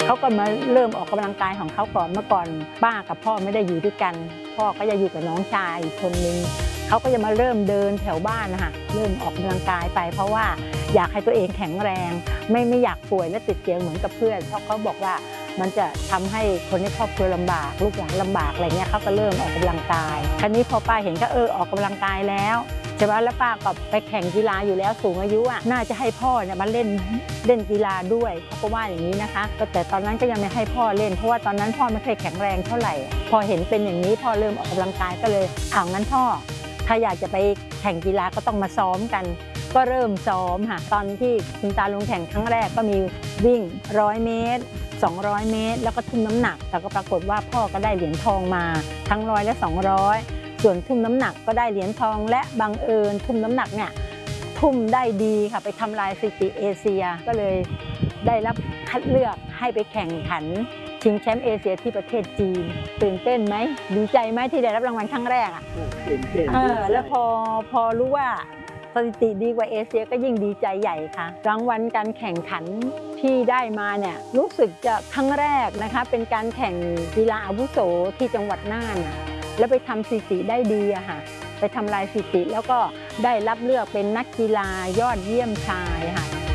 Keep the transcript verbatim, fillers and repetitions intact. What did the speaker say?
เขาก็มาเริ่มออกกำลังกายของเขาก่อนเมื่อก่อนป้ากับพ่อไม่ได้อยู่ด้วยกันพ่อก็จะอยู่กับน้องชายอีกคนนึงเขาก็จะมาเริ่มเดินแถวบ้านนะคะเริ่มออกกำลังกายไปเพราะว่าอยากให้ตัวเองแข็งแรงไม่ไม่อยากป่วยและติดเตียงเหมือนกับเพื่อนเพราะเขาบอกว่ามันจะทำให้คนในครอบครัวลำบากลูกหลานลำบากอะไรเงี้ยเขาก็เริ่มออกกำลังกายคราวนี้พอป้าเห็นก็เออออกกำลังกายแล้วใช่ไหมแล้วป้าก็ไปแข่งกีฬาอยู่แล้วสูงอายุอ่ะน่าจะให้พ่อเนี่ยมาเล่นเล่นกีฬาด้วยเขาก็ว่าอย่างนี้นะคะแต่ตอนนั้นก็ยังไม่ให้พ่อเล่นเพราะว่าตอนนั้นพ่อไม่เคยแข็งแรงเท่าไหร่พอเห็นเป็นอย่างนี้พ่อเริ่มออกกำลังกายก็เลยอ้าวงั้นพ่อถ้าอยากจะไปแข่งกีฬาก็ต้องมาซ้อมกันก็เริ่มซ้อมค่ะตอนที่คุณตาลงแข่งครั้งแรกก็มีวิ่งร้อยเมตรสองร้อยเมตรแล้วก็ทุ่มน้ำหนักแต่ก็ปรากฏว่าพ่อก็ได้เหรียญทองมาทั้งร้อยและสองร้อยส่วนทุ่มน้ำหนักก็ได้เหรียญทองและบังเอิญทุ่มน้ำหนักเนี่ยทุ่มได้ดีค่ะไปทำลายสถิติเอเชียก็เลยได้รับคัดเลือกให้ไปแข่งขันชิงแชมป์เอเชียที่ประเทศจีนตื่นเต้นไหมดีใจไหมที่ได้รับรางวัลครั้งแรกอ่ะตื่นเต้นแล้วพอพอรู้ว่าสถิติดีกว่าเอเชียก็ยิ่งดีใจใหญ่ค่ะรางวัลการแข่งขันที่ได้มาเนี่ยรู้สึกจะครั้งแรกนะคะเป็นการแข่งกีฬาอาวุโสที่จังหวัดน่านแล้วไปทำสถิติได้ดีอะค่ะไปทำลายสถิติแล้วก็ได้รับเลือกเป็นนักกีฬายอดเยี่ยมชายค่ะ